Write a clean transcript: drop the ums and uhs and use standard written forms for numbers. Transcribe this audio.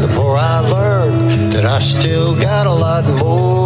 the more I learn that I still got a lot more